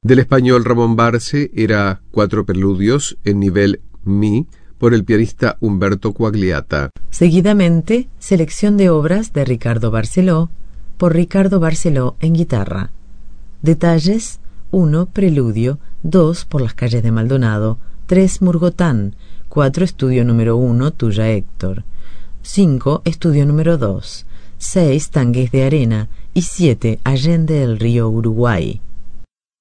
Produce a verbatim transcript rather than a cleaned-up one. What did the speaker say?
Del español Ramón Barce era Cuatro Preludios en nivel Mi por el pianista Humberto Quagliata. Seguidamente, selección de obras de Ricardo Barceló por Ricardo Barceló en guitarra. Detalles: uno Preludio, dos Por las calles de Maldonado, tres Murgotán, cuatro Estudio número uno Tuya Héctor, cinco Estudio número dos, seis Tangues de Arena y siete Allende el río Uruguay.